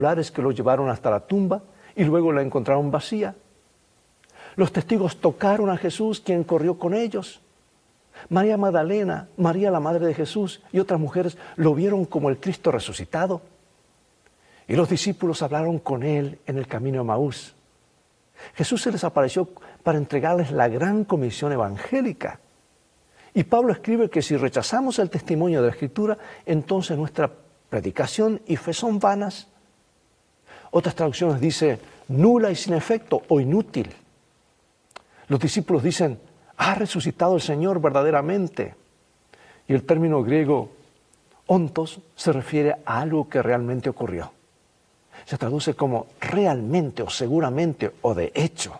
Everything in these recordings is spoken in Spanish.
que lo llevaron hasta la tumba y luego la encontraron vacía. Los testigos tocaron a Jesús, quien corrió con ellos. María Magdalena, María la madre de Jesús y otras mujeres lo vieron como el Cristo resucitado. Y los discípulos hablaron con él en el camino a Emaús. Jesús se les apareció para entregarles la gran comisión evangélica. Y Pablo escribe que si rechazamos el testimonio de la Escritura, entonces nuestra predicación y fe son vanas. Otras traducciones dicen nula y sin efecto o inútil. Los discípulos dicen, ha resucitado el Señor verdaderamente. Y el término griego ontos se refiere a algo que realmente ocurrió. Se traduce como realmente o seguramente o de hecho.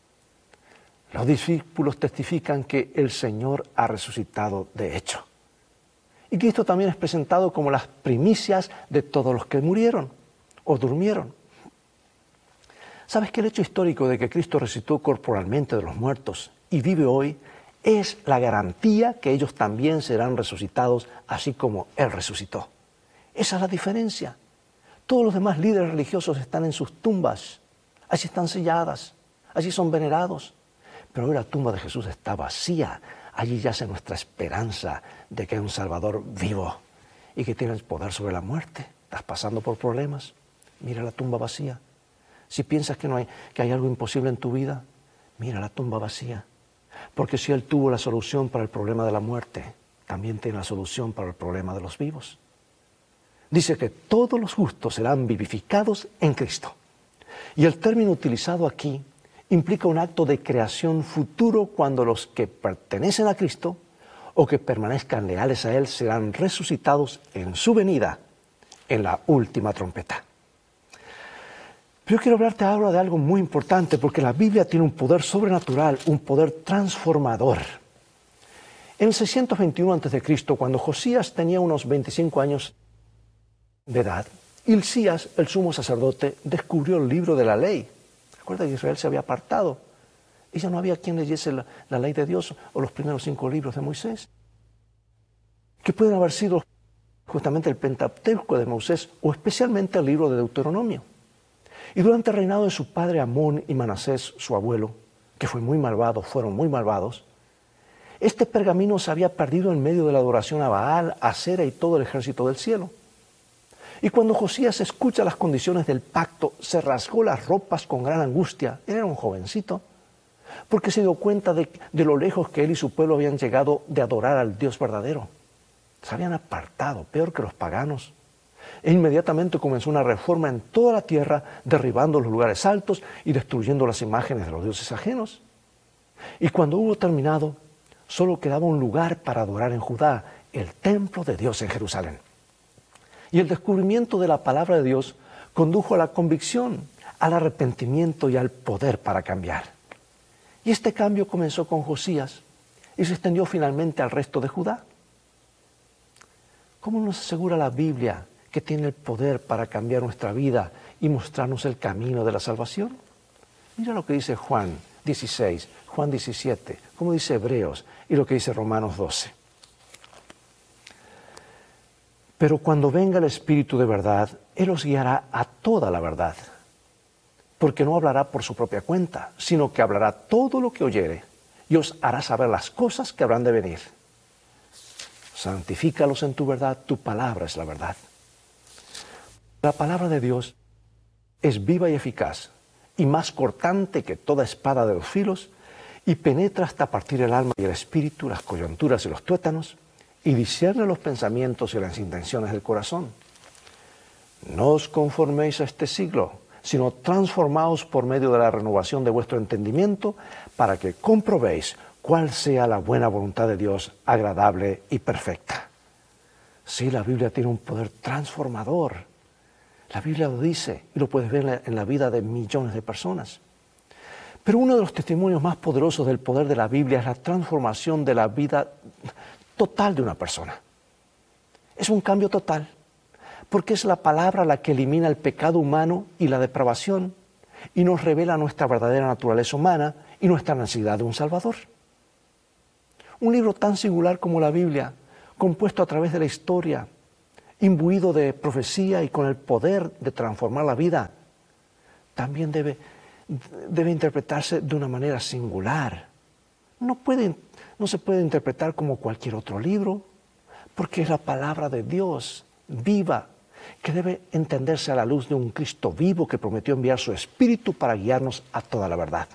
Los discípulos testifican que el Señor ha resucitado de hecho. Y Cristo también es presentado como las primicias de todos los que murieron o durmieron. ¿Sabes que el hecho histórico de que Cristo resucitó corporalmente de los muertos y vive hoy es la garantía que ellos también serán resucitados así como Él resucitó? Esa es la diferencia. Todos los demás líderes religiosos están en sus tumbas, allí están selladas, allí son venerados. Pero hoy la tumba de Jesús está vacía. Allí yace nuestra esperanza de que hay un Salvador vivo y que tiene el poder sobre la muerte. ¿Estás pasando por problemas? Mira la tumba vacía. Si piensas que hay algo imposible en tu vida, mira la tumba vacía. Porque si Él tuvo la solución para el problema de la muerte, también tiene la solución para el problema de los vivos. Dice que todos los justos serán vivificados en Cristo. Y el término utilizado aquí implica un acto de creación futuro cuando los que pertenecen a Cristo o que permanezcan leales a Él serán resucitados en su venida en la última trompeta. Pero yo quiero hablarte ahora de algo muy importante porque la Biblia tiene un poder sobrenatural, un poder transformador. En el 621 a.C., cuando Josías tenía unos 25 años de edad, Hilcías, el sumo sacerdote, descubrió el libro de la ley. Recuerda que Israel se había apartado y ya no había quien leyese la ley de Dios o los primeros 5 libros de Moisés, que pueden haber sido justamente el Pentateuco de Moisés o especialmente el libro de Deuteronomio. Y durante el reinado de su padre Amón y Manasés, su abuelo, que fueron muy malvados, este pergamino se había perdido en medio de la adoración a Baal, a Acera y todo el ejército del cielo. Y cuando Josías escucha las condiciones del pacto, se rasgó las ropas con gran angustia. Él era un jovencito, porque se dio cuenta de lo lejos que él y su pueblo habían llegado de adorar al Dios verdadero. Se habían apartado, peor que los paganos. E inmediatamente comenzó una reforma en toda la tierra, derribando los lugares altos y destruyendo las imágenes de los dioses ajenos. Y cuando hubo terminado, solo quedaba un lugar para adorar en Judá, el templo de Dios en Jerusalén. Y el descubrimiento de la palabra de Dios condujo a la convicción, al arrepentimiento y al poder para cambiar. Y este cambio comenzó con Josías y se extendió finalmente al resto de Judá. ¿Cómo nos asegura la Biblia que tiene el poder para cambiar nuestra vida y mostrarnos el camino de la salvación? Mira lo que dice Juan 16, Juan 17, como dice Hebreos y lo que dice Romanos 12. Pero cuando venga el Espíritu de verdad, Él os guiará a toda la verdad, porque no hablará por su propia cuenta, sino que hablará todo lo que oyere y os hará saber las cosas que habrán de venir. Santifícalos en tu verdad, tu palabra es la verdad. La palabra de Dios es viva y eficaz, y más cortante que toda espada de 2 filos, y penetra hasta partir el alma y el espíritu, las coyunturas y los tuétanos, y discierne los pensamientos y las intenciones del corazón. No os conforméis a este siglo, sino transformaos por medio de la renovación de vuestro entendimiento, para que comprobéis cuál sea la buena voluntad de Dios, agradable y perfecta. Sí, la Biblia tiene un poder transformador. La Biblia lo dice y lo puedes ver en la vida de millones de personas. Pero uno de los testimonios más poderosos del poder de la Biblia es la transformación de la vida total de una persona. Es un cambio total, porque es la palabra la que elimina el pecado humano y la depravación y nos revela nuestra verdadera naturaleza humana y nuestra necesidad de un Salvador. Un libro tan singular como la Biblia, compuesto a través de la historia, imbuido de profecía y con el poder de transformar la vida, también debe interpretarse de una manera singular. No se puede interpretar como cualquier otro libro, porque es la palabra de Dios viva, que debe entenderse a la luz de un Cristo vivo que prometió enviar su Espíritu para guiarnos a toda la verdad.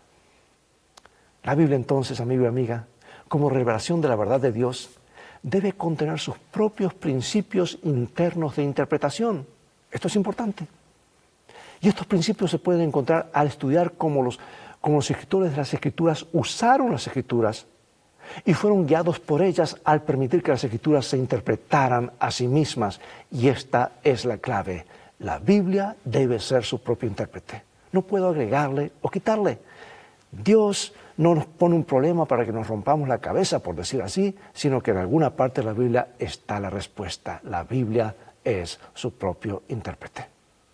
La Biblia entonces, amigo y amiga, como revelación de la verdad de Dios, debe contener sus propios principios internos de interpretación. Esto es importante. Y estos principios se pueden encontrar al estudiar cómo los escritores de las Escrituras usaron las Escrituras y fueron guiados por ellas al permitir que las Escrituras se interpretaran a sí mismas. Y esta es la clave. La Biblia debe ser su propio intérprete. No puedo agregarle o quitarle. Dios no nos pone un problema para que nos rompamos la cabeza, por decir así, sino que en alguna parte de la Biblia está la respuesta. La Biblia es su propio intérprete.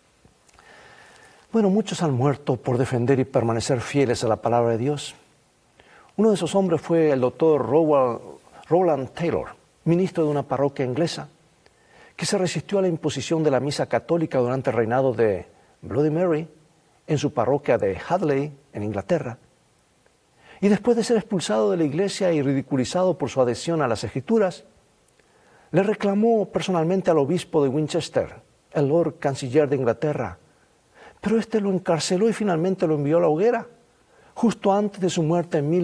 Bueno, muchos han muerto por defender y permanecer fieles a la palabra de Dios. Uno de esos hombres fue el doctor Rowland Taylor, ministro de una parroquia inglesa, que se resistió a la imposición de la misa católica durante el reinado de Bloody Mary en su parroquia de Hadley, en Inglaterra. Y después de ser expulsado de la iglesia y ridiculizado por su adhesión a las Escrituras, le reclamó personalmente al obispo de Winchester, el Lord Canciller de Inglaterra, pero éste lo encarceló y finalmente lo envió a la hoguera. Justo antes de su muerte en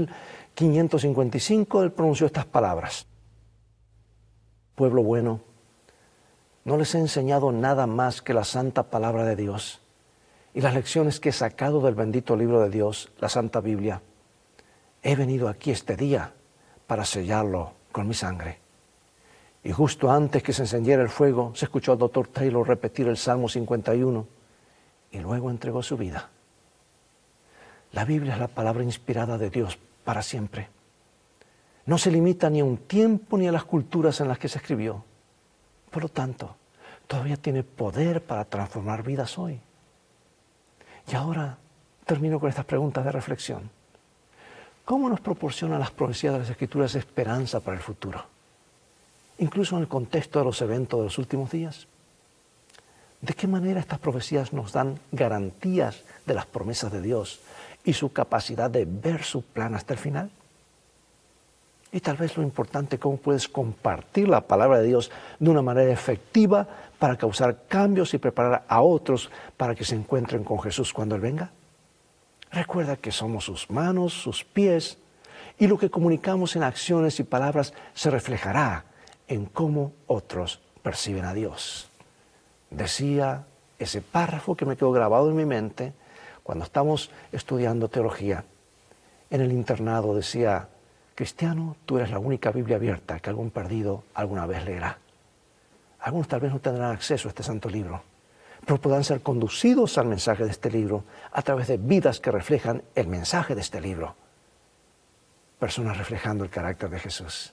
1555, él pronunció estas palabras: pueblo bueno, no les he enseñado nada más que la santa palabra de Dios y las lecciones que he sacado del bendito libro de Dios, la Santa Biblia. He venido aquí este día para sellarlo con mi sangre. Y justo antes que se encendiera el fuego, se escuchó al doctor Taylor repetir el Salmo 51 y luego entregó su vida. La Biblia es la palabra inspirada de Dios para siempre. No se limita ni a un tiempo ni a las culturas en las que se escribió. Por lo tanto, todavía tiene poder para transformar vidas hoy. Y ahora termino con estas preguntas de reflexión. ¿Cómo nos proporcionan las profecías de las Escrituras esperanza para el futuro? Incluso en el contexto de los eventos de los últimos días. ¿De qué manera estas profecías nos dan garantías de las promesas de Dios y su capacidad de ver su plan hasta el final? Y tal vez lo importante, cómo puedes compartir la palabra de Dios de una manera efectiva para causar cambios y preparar a otros para que se encuentren con Jesús cuando Él venga. Recuerda que somos sus manos, sus pies, y lo que comunicamos en acciones y palabras se reflejará en cómo otros perciben a Dios. Decía ese párrafo que me quedó grabado en mi mente cuando estamos estudiando teología. En el internado decía: cristiano, tú eres la única Biblia abierta que algún perdido alguna vez leerá. Algunos tal vez no tendrán acceso a este santo libro, pero podrán ser conducidos al mensaje de este libro a través de vidas que reflejan el mensaje de este libro. Personas reflejando el carácter de Jesús.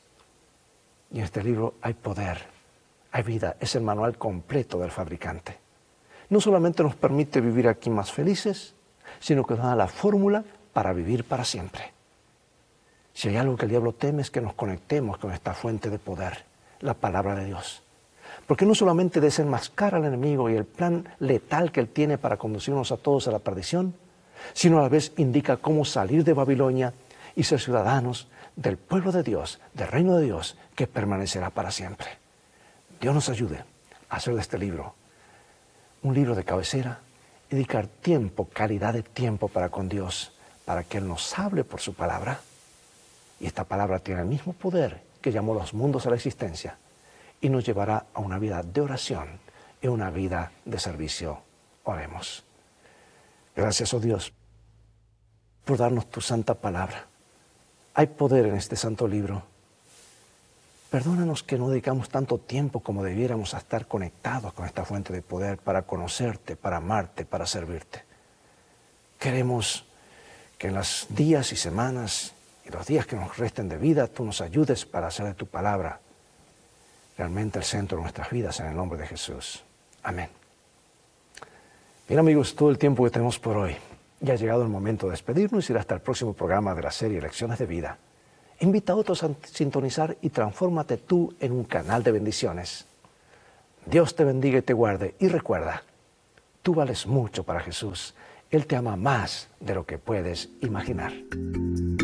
Y en este libro hay poder, hay vida, es el manual completo del fabricante. No solamente nos permite vivir aquí más felices, sino que nos da la fórmula para vivir para siempre. Si hay algo que el diablo teme es que nos conectemos con esta fuente de poder, la palabra de Dios. Porque no solamente desenmascara al enemigo y el plan letal que él tiene para conducirnos a todos a la perdición, sino a la vez indica cómo salir de Babilonia y ser ciudadanos del pueblo de Dios, del reino de Dios, que permanecerá para siempre. Dios nos ayude a hacer de este libro un libro de cabecera y dedicar tiempo, calidad de tiempo para con Dios, para que Él nos hable por su palabra. Y esta palabra tiene el mismo poder que llamó los mundos a la existencia y nos llevará a una vida de oración y una vida de servicio. Oremos. Gracias, oh Dios, por darnos tu santa palabra. Hay poder en este santo libro. Perdónanos que no dedicamos tanto tiempo como debiéramos a estar conectados con esta fuente de poder para conocerte, para amarte, para servirte. Queremos que en los días y semanas y los días que nos resten de vida, tú nos ayudes para hacer de tu palabra realmente el centro de nuestras vidas, en el nombre de Jesús. Amén. Bien, amigos, todo el tiempo que tenemos por hoy. Ya ha llegado el momento de despedirnos y ir hasta el próximo programa de la serie Lecciones de Vida. Invita a otros a sintonizar y transfórmate tú en un canal de bendiciones. Dios te bendiga y te guarde. Y recuerda, tú vales mucho para Jesús. Él te ama más de lo que puedes imaginar.